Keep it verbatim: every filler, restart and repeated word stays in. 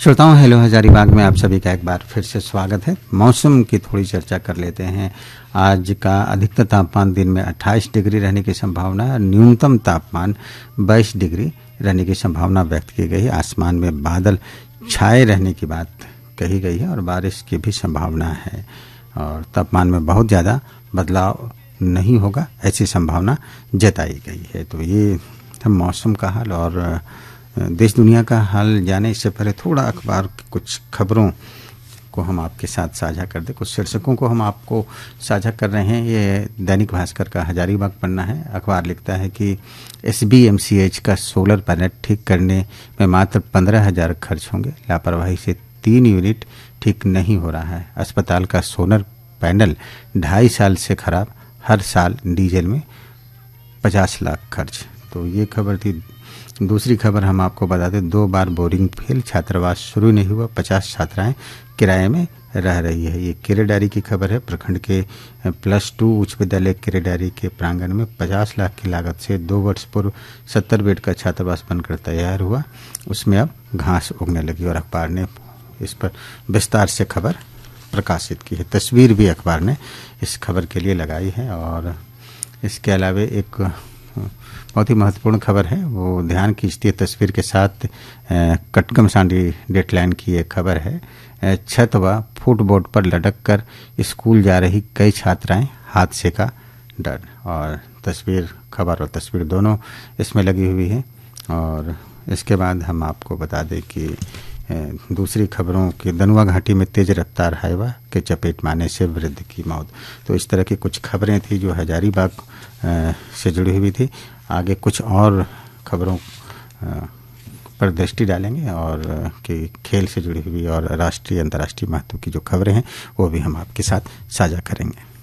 श्रोताओं, हेलो हजारीबाग में आप सभी का एक बार फिर से स्वागत है। मौसम की थोड़ी चर्चा कर लेते हैं। आज का अधिकतम तापमान दिन में अट्ठाईस डिग्री रहने की संभावना है, न्यूनतम तापमान बाईस डिग्री रहने की संभावना व्यक्त की गई है। आसमान में बादल छाए रहने की बात कही गई है और बारिश की भी संभावना है और तापमान में बहुत ज़्यादा बदलाव नहीं होगा, ऐसी संभावना जताई गई है। तो ये मौसम का हाल और देश दुनिया का हाल जाने इससे पहले थोड़ा अखबार की कुछ खबरों को हम आपके साथ साझा कर दें। कुछ शीर्षकों को हम आपको साझा कर रहे हैं। ये दैनिक भास्कर का हजारीबाग पन्ना है। अखबार लिखता है कि S B M C H का सोलर पैनल ठीक करने में मात्र पंद्रह हजार खर्च होंगे। लापरवाही से तीन यूनिट ठीक नहीं हो रहा है। अस्पताल का सोलर पैनल ढाई साल से खराब, हर साल डीजल में पचास लाख खर्च। तो ये खबर थी। दूसरी खबर हम आपको बता दें, दो बार बोरिंग फेल, छात्रावास शुरू नहीं हुआ, पचास छात्राएं किराए में रह रही है। ये केरेडारी की खबर है। प्रखंड के प्लस टू उच्च विद्यालय केरेडारी के प्रांगण में पचास लाख की लागत से दो वर्ष पूर्व सत्तर बेड का छात्रावास बनकर तैयार हुआ, उसमें अब घास उगने लगी और अखबार ने इस पर विस्तार से खबर प्रकाशित की है। तस्वीर भी अखबार ने इस खबर के लिए लगाई है और इसके अलावा एक बहुत ही महत्वपूर्ण खबर है, वो ध्यान खींचती है तस्वीर के साथ। कटकम सांडी डेटलाइन की एक खबर है। छत व फुटबोर्ड पर लटक कर स्कूल जा रही कई छात्राएं, हादसे का डर। और तस्वीर, खबर और तस्वीर दोनों इसमें लगी हुई है। और इसके बाद हम आपको बता दें कि दूसरी खबरों की, दनुआ घाटी में तेज रफ्तार हाईवा के चपेट में आने से वृद्ध की मौत। तो इस तरह की कुछ खबरें थी जो हजारीबाग से जुड़ी हुई थी। आगे कुछ और खबरों पर दृष्टि डालेंगे और कि खेल से जुड़ी हुई और राष्ट्रीय अंतर्राष्ट्रीय महत्व की जो खबरें हैं वो भी हम आपके साथ साझा करेंगे।